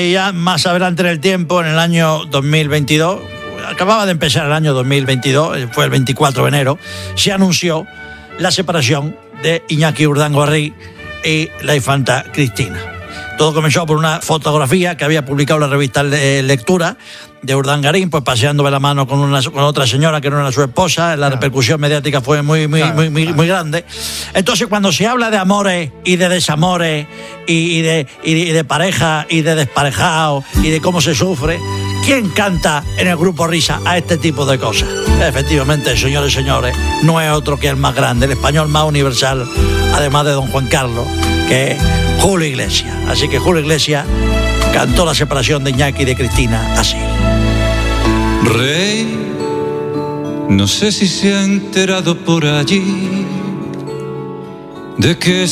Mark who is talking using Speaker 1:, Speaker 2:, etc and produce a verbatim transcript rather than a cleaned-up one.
Speaker 1: Y ya más adelante en el tiempo, en el año dos mil veintidós, acababa de empezar el año dos mil veintidós, fue el veinticuatro de enero, se anunció la separación de Iñaki Urdangarín y la infanta Cristina. Todo comenzó por una fotografía que había publicado la revista Lectura de Urdangarín, pues paseando de la mano con, una, con otra señora que no era su esposa. La repercusión mediática fue muy, muy, claro, muy, muy, claro. muy grande. Entonces, cuando se habla de amores y de desamores y, y, de, y de pareja y de desparejado y de cómo se sufre, ¿quién canta en el grupo Risa a este tipo de cosas? Efectivamente, señores y señores, no es otro que el más grande, el español más universal, además de don Juan Carlos, que es Julio Iglesias. Así que Julio Iglesias cantó la separación de Iñaki y de Cristina así.
Speaker 2: Rey, no sé si se ha enterado por allí de que